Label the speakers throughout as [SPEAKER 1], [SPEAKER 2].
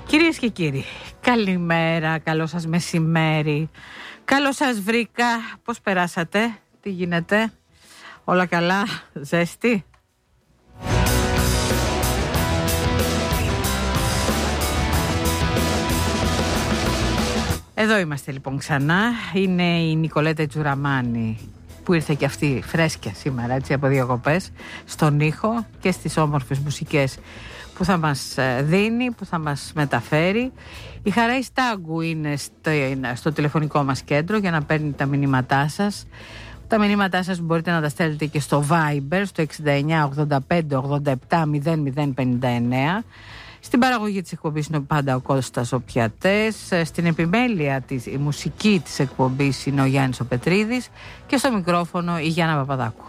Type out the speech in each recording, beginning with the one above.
[SPEAKER 1] Κυρίες και κύριοι, καλημέρα, καλό σας μεσημέρι, καλό σας βρήκα, πώς περάσατε, τι γίνεται, όλα καλά, ζέστη? Εδώ είμαστε λοιπόν ξανά, είναι η Νικολέτα Τζουραμάνη που ήρθε και αυτή φρέσκια σήμερα έτσι από διακοπές στον ήχο και στις όμορφες μουσικές που θα μας δίνει, που θα μας μεταφέρει. Η Χαρά Στάγκου είναι στο τηλεφωνικό μας κέντρο για να παίρνει τα μηνύματά σας. Τα μηνύματά σας μπορείτε να τα στέλνετε και στο Viber στο 69 85 87 0059. Στην παραγωγή της εκπομπής είναι πάντα ο Κώστας ο Πιατές. Στην επιμέλεια η μουσική της εκπομπής είναι ο Γιάννης ο Πετρίδης και στο μικρόφωνο η Γιάννα Παπαδάκου.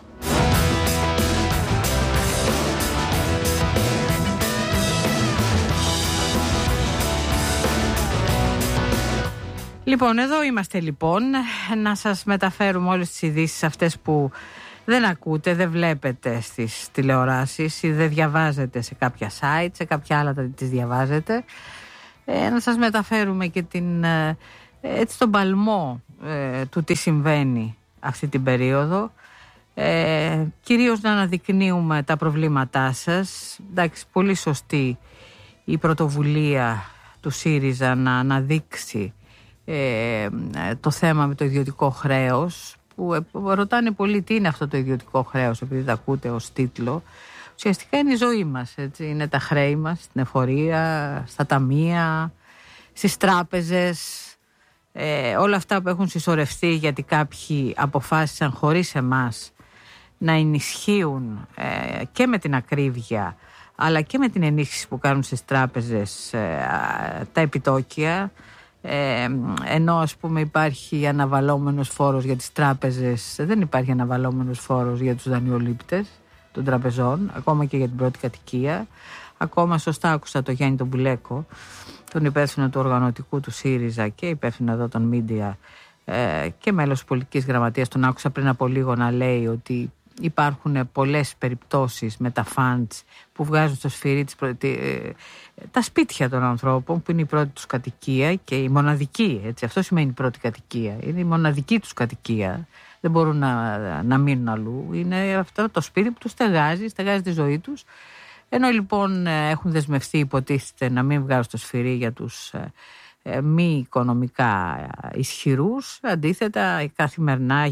[SPEAKER 1] Λοιπόν, εδώ είμαστε λοιπόν να σας μεταφέρουμε όλες τις ειδήσεις αυτές που δεν ακούτε, δεν βλέπετε στις τηλεοράσεις ή δεν διαβάζετε σε κάποια site, σε κάποια άλλα τις διαβάζετε. Να σας μεταφέρουμε και έτσι τον παλμό του τι συμβαίνει αυτή την περίοδο. Κυρίως να αναδεικνύουμε τα προβλήματά σας. Εντάξει, πολύ σωστή η πρωτοβουλία του ΣΥΡΙΖΑ να αναδείξει το θέμα με το ιδιωτικό χρέος, που ρωτάνε πολύ τι είναι αυτό το ιδιωτικό χρέος, επειδή τα ακούτε ως τίτλο. Ουσιαστικά είναι η ζωή μας, έτσι. Είναι τα χρέη μας στην εφορία, στα ταμεία, στις τράπεζες, όλα αυτά που έχουν συσσωρευτεί γιατί κάποιοι αποφάσισαν χωρίς εμάς να ενισχύουν και με την ακρίβεια αλλά και με την ενίσχυση που κάνουν στις τράπεζες τα επιτόκια. Ενώ ας πούμε υπάρχει αναβαλόμενος φόρος για τις τράπεζες, δεν υπάρχει αναβαλόμενος φόρος για τους δανειολήπτες των τραπεζών, ακόμα και για την πρώτη κατοικία. Ακόμα σωστά άκουσα το Γιάννη τον Μπουλέκο, τον υπεύθυνο του οργανωτικού του ΣΥΡΙΖΑ και υπεύθυνο εδώ των Μίντια και μέλος της πολιτικής γραμματείας, τον άκουσα πριν από λίγο να λέει ότι υπάρχουν πολλές περιπτώσεις με τα funds που βγάζουν στο σφυρί τα σπίτια των ανθρώπων που είναι η πρώτη τους κατοικία και η μοναδική, έτσι, αυτό σημαίνει η πρώτη κατοικία, είναι η μοναδική τους κατοικία, δεν μπορούν να μείνουν αλλού, είναι αυτό το σπίτι που τους στεγάζει τη ζωή τους. Ενώ λοιπόν έχουν δεσμευτεί, υποτίθεται, να μην βγάζουν στο σφυρί για τους μη οικονομικά ισχυρούς, αντίθετα καθημερινά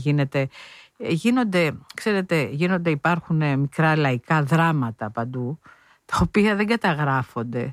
[SPEAKER 1] υπάρχουν μικρά λαϊκά δράματα παντού, τα οποία δεν καταγράφονται.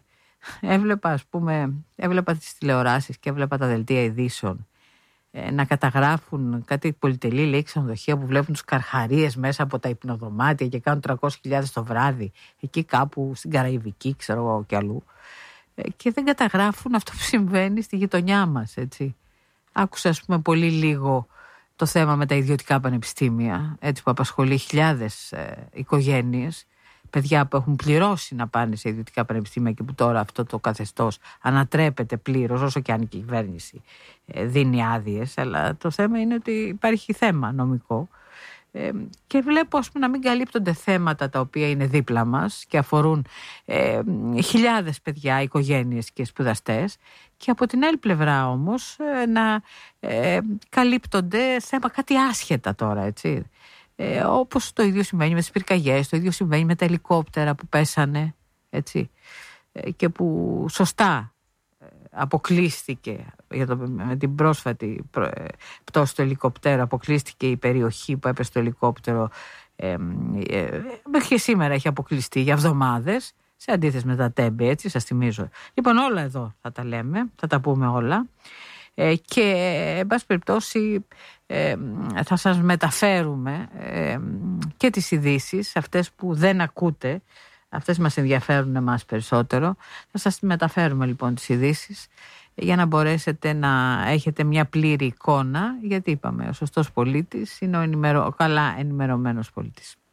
[SPEAKER 1] Έβλεπα τις τηλεοράσεις και έβλεπα τα δελτία ειδήσεων να καταγράφουν κάτι πολυτελή, λέει, ξενοδοχεία που βλέπουν τους καρχαρίες μέσα από τα υπνοδωμάτια και κάνουν 300.000 το βράδυ, εκεί κάπου στην Καραϊβική, ξέρω εγώ, και αλλού. Και δεν καταγράφουν αυτό που συμβαίνει στη γειτονιά μας, έτσι. Άκουσα, ας πούμε, πολύ λίγο το θέμα με τα ιδιωτικά πανεπιστήμια, έτσι, που απασχολεί χιλιάδες οικογένειες, παιδιά που έχουν πληρώσει να πάνε σε ιδιωτικά πανεπιστήμια και που τώρα αυτό το καθεστώς ανατρέπεται πλήρως, όσο και αν η κυβέρνηση δίνει άδειες. Αλλά το θέμα είναι ότι υπάρχει θέμα νομικό και βλέπω, ας πούμε, να μην καλύπτονται θέματα τα οποία είναι δίπλα μας και αφορούν χιλιάδες παιδιά, οικογένειες και σπουδαστές, και από την άλλη πλευρά όμως να καλύπτονται θέμα κάτι άσχετα τώρα, έτσι. Όπως το ίδιο συμβαίνει με τις πυρκαγιές, το ίδιο συμβαίνει με τα ελικόπτερα που πέσανε, έτσι, και που σωστά αποκλείστηκε με την πρόσφατη πτώση του ελικόπτερου, αποκλείστηκε η περιοχή που έπεσε το ελικόπτερο, μέχρι και σήμερα έχει αποκλειστεί για εβδομάδες, σε αντίθεση με τα Τέμπη, έτσι, σας θυμίζω. Λοιπόν, όλα εδώ θα τα λέμε, θα τα πούμε όλα. Και εν πάση περιπτώσει θα σας μεταφέρουμε και τις ειδήσεις, αυτές που δεν ακούτε, αυτές μας ενδιαφέρουν εμάς περισσότερο. Θα σας μεταφέρουμε λοιπόν τις ειδήσεις για να μπορέσετε να έχετε μια πλήρη εικόνα, γιατί είπαμε, ο σωστός πολίτης είναι ο καλά ενημερωμένος πολίτης.